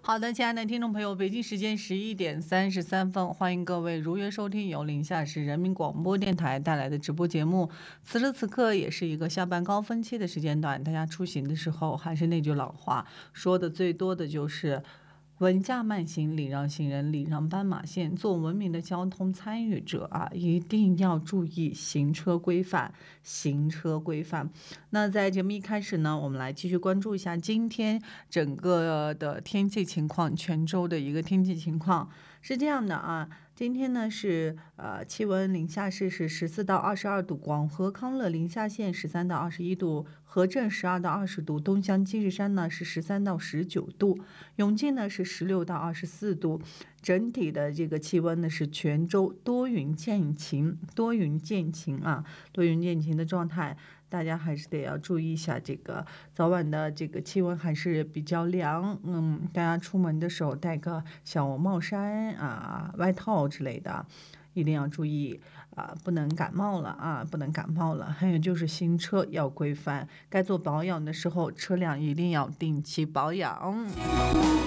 好的，亲爱的听众朋友，北京时间11:33，欢迎各位如约收听由宁夏市人民广播电台带来的直播节目。此时此刻也是一个下班高峰期的时间段，大家出行的时候还是那句老话，说的最多的就是稳驾慢行，礼让行人，礼让斑马线。做文明的交通参与者啊，一定要注意行车规范。那在节目一开始呢，我们来继续关注一下今天整个的天气情况，泉州的一个天气情况是这样的啊。今天呢是气温宁夏市是14到22度，广和康乐宁夏县13到21度，和镇12到20度，东乡积石山呢是13到19度，永靖呢是16到24度。整体的这个气温呢是泉州多云见晴的状态，大家还是得要注意一下，这个早晚的这个气温还是比较凉，大家出门的时候带个小帽衫啊、外套之类的，一定要注意不能感冒了。还有就是新车要规范，该做保养的时候，车辆一定要定期保养。